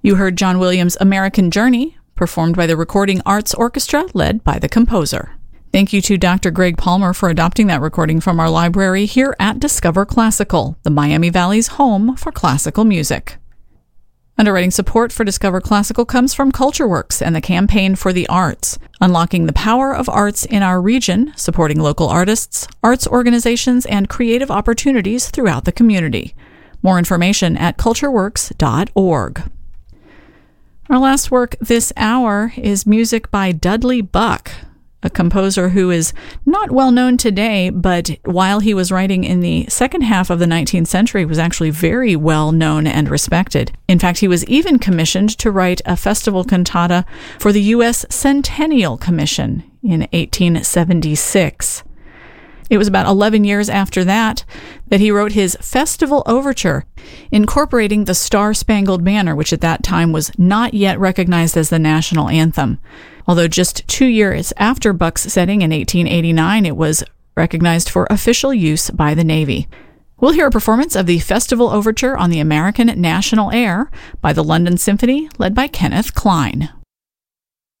You heard John Williams' American Journey, performed by the Recording Arts Orchestra, led by the composer. Thank you to Dr. Greg Palmer for adopting that recording from our library here at Discover Classical, the Miami Valley's home for classical music. Underwriting support for Discover Classical comes from CultureWorks and the Campaign for the Arts, unlocking the power of arts in our region, supporting local artists, arts organizations, and creative opportunities throughout the community. More information at cultureworks.org. Our last work this hour is music by Dudley Buck, a composer who is not well known today, but while he was writing in the second half of the 19th century, was actually very well known and respected. In fact, he was even commissioned to write a festival cantata for the U.S. Centennial Commission in 1876. It was about 11 years after that he wrote his Festival Overture, incorporating the Star-Spangled Banner, which at that time was not yet recognized as the national anthem. Although just 2 years after Buck's setting in 1889, it was recognized for official use by the Navy. We'll hear a performance of the Festival Overture on the American National Air by the London Symphony, led by Kenneth Klein.